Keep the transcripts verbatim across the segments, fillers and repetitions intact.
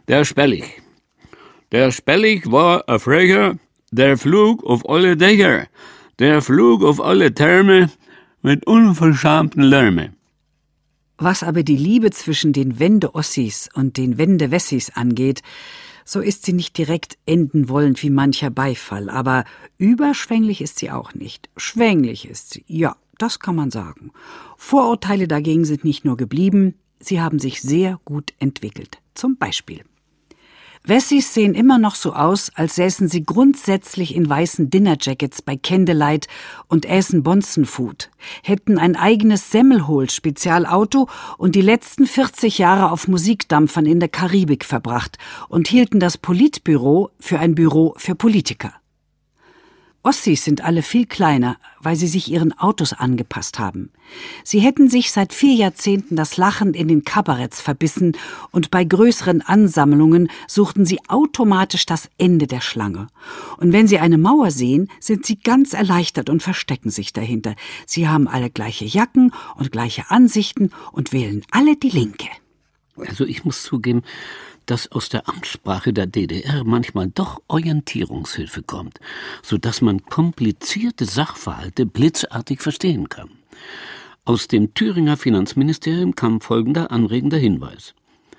der Spellich. Der Spellich war ein Frecher, der flog auf alle Dächer, der flog auf alle Türme mit unverschämten Lärme. Was aber die Liebe zwischen den Wende-Ossis und den Wende-Wessis angeht, so ist sie nicht direkt enden wollend wie mancher Beifall, aber überschwänglich ist sie auch nicht. Schwänglich ist sie, ja, das kann man sagen. Vorurteile dagegen sind nicht nur geblieben, sie haben sich sehr gut entwickelt. Zum Beispiel: Wessis sehen immer noch so aus, als säßen sie grundsätzlich in weißen Dinnerjackets bei Candlelight und äßen Bonzenfood, hätten ein eigenes Semmelholt-Spezialauto und die letzten vierzig Jahre auf Musikdampfern in der Karibik verbracht und hielten das Politbüro für ein Büro für Politiker. Ossis sind alle viel kleiner, weil sie sich ihren Autos angepasst haben. Sie hätten sich seit vier Jahrzehnten das Lachen in den Kabaretts verbissen und bei größeren Ansammlungen suchten sie automatisch das Ende der Schlange. Und wenn sie eine Mauer sehen, sind sie ganz erleichtert und verstecken sich dahinter. Sie haben alle gleiche Jacken und gleiche Ansichten und wählen alle die Linke. Also ich muss zugeben, dass aus der Amtssprache der D D R manchmal doch Orientierungshilfe kommt, sodass man komplizierte Sachverhalte blitzartig verstehen kann. Aus dem Thüringer Finanzministerium kam folgender anregender Hinweis: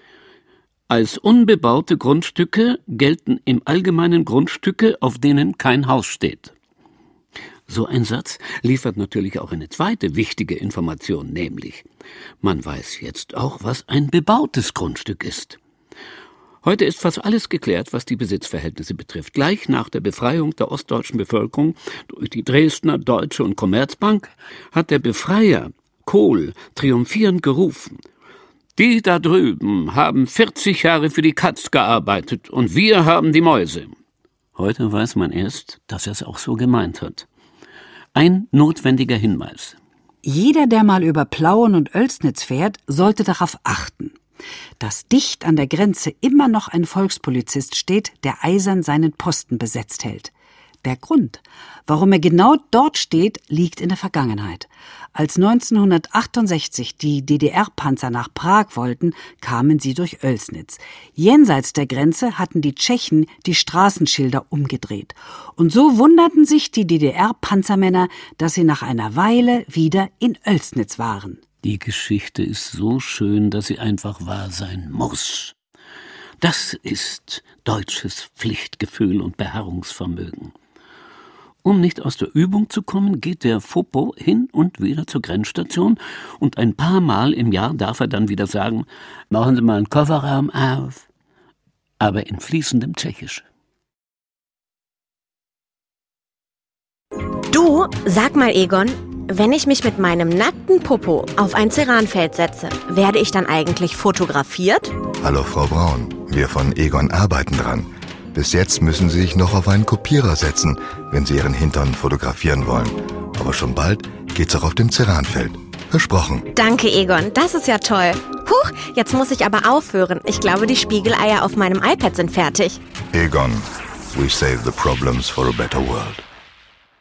Als unbebaute Grundstücke gelten im Allgemeinen Grundstücke, auf denen kein Haus steht. So ein Satz liefert natürlich auch eine zweite wichtige Information, nämlich: Man weiß jetzt auch, was ein bebautes Grundstück ist. Heute ist fast alles geklärt, was die Besitzverhältnisse betrifft. Gleich nach der Befreiung der ostdeutschen Bevölkerung durch die Dresdner, Deutsche und Commerzbank hat der Befreier Kohl triumphierend gerufen: Die da drüben haben vierzig Jahre für die Katz gearbeitet und wir haben die Mäuse. Heute weiß man erst, dass er es auch so gemeint hat. Ein notwendiger Hinweis: Jeder, der mal über Plauen und Oelsnitz fährt, sollte darauf achten, dass dicht an der Grenze immer noch ein Volkspolizist steht, der eisern seinen Posten besetzt hält. Der Grund, warum er genau dort steht, liegt in der Vergangenheit. Als neunzehnhundertachtundsechzig die D D R-Panzer nach Prag wollten, kamen sie durch Oelsnitz. Jenseits der Grenze hatten die Tschechen die Straßenschilder umgedreht. Und so wunderten sich die D D R-Panzermänner, dass sie nach einer Weile wieder in Oelsnitz waren. Die Geschichte ist so schön, dass sie einfach wahr sein muss. Das ist deutsches Pflichtgefühl und Beharrungsvermögen. Um nicht aus der Übung zu kommen, geht der Fopo hin und wieder zur Grenzstation und ein paar Mal im Jahr darf er dann wieder sagen: Machen Sie mal einen Kofferraum auf, aber in fließendem Tschechisch. Du, sag mal, Egon, wenn ich mich mit meinem nackten Popo auf ein Ceranfeld setze, werde ich dann eigentlich fotografiert? Hallo Frau Braun, wir von Egon arbeiten dran. Bis jetzt müssen Sie sich noch auf einen Kopierer setzen, wenn Sie Ihren Hintern fotografieren wollen. Aber schon bald geht's auch auf dem Ceranfeld. Versprochen. Danke, Egon, das ist ja toll. Huch, jetzt muss ich aber aufhören. Ich glaube, die Spiegeleier auf meinem iPad sind fertig. Egon, we save the problems for a better world.